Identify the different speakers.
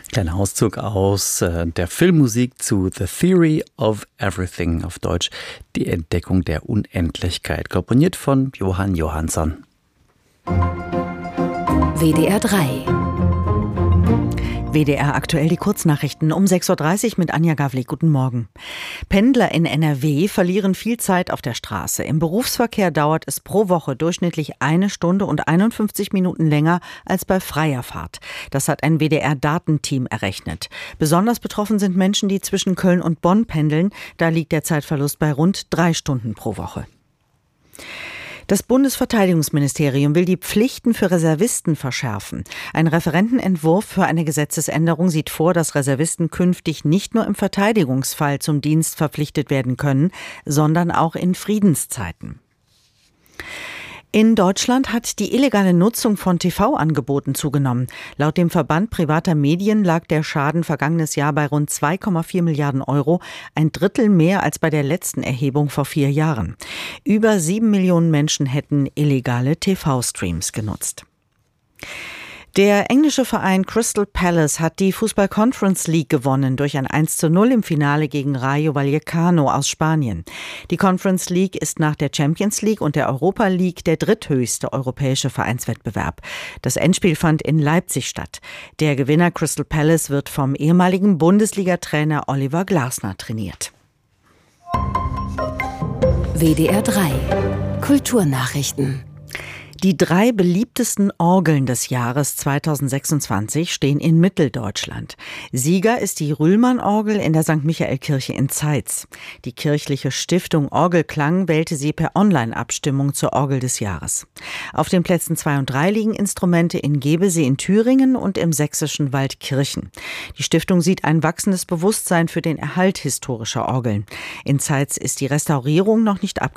Speaker 1: Kleiner Auszug aus der Filmmusik zu The Theory of Everything, auf Deutsch Die Entdeckung der Unendlichkeit, komponiert von Jóhann Jóhannsson.
Speaker 2: WDR 3.
Speaker 3: WDR aktuell die Kurznachrichten um 6.30 Uhr mit Anja Gavlik. Guten Morgen. Pendler in NRW verlieren viel Zeit auf der Straße. Im Berufsverkehr dauert es pro Woche durchschnittlich 1 Stunde und 51 Minuten länger als bei freier Fahrt. Das hat ein WDR-Datenteam errechnet. Besonders betroffen sind Menschen, die zwischen Köln und Bonn pendeln. Da liegt der Zeitverlust bei rund 3 Stunden pro Woche. Das Bundesverteidigungsministerium will die Pflichten für Reservisten verschärfen. Ein Referentenentwurf für eine Gesetzesänderung sieht vor, dass Reservisten künftig nicht nur im Verteidigungsfall zum Dienst verpflichtet werden können, sondern auch in Friedenszeiten. In Deutschland hat die illegale Nutzung von TV-Angeboten zugenommen. Laut dem Verband privater Medien lag der Schaden vergangenes Jahr bei rund 2,4 Milliarden Euro, ein Drittel mehr als bei der letzten Erhebung vor 4 Jahren. Über 7 Millionen Menschen hätten illegale TV-Streams genutzt. Der englische Verein Crystal Palace hat die Fußball Conference League gewonnen durch ein 1:0 im Finale gegen Rayo Vallecano aus Spanien. Die Conference League ist nach der Champions League und der Europa League der dritthöchste europäische Vereinswettbewerb. Das Endspiel fand in Leipzig statt. Der Gewinner Crystal Palace wird vom ehemaligen Bundesliga-Trainer Oliver Glasner trainiert.
Speaker 2: WDR 3. Kulturnachrichten.
Speaker 3: Die 3 beliebtesten Orgeln des Jahres 2026 stehen in Mitteldeutschland. Sieger ist die Rühlmann-Orgel in der St. Michael-Kirche in Zeitz. Die kirchliche Stiftung Orgelklang wählte sie per Online-Abstimmung zur Orgel des Jahres. Auf den Plätzen 2 und 3 liegen Instrumente in Gebesee in Thüringen und im sächsischen Waldkirchen. Die Stiftung sieht ein wachsendes Bewusstsein für den Erhalt historischer Orgeln. In Zeitz ist die Restaurierung noch nicht abgeschlossen.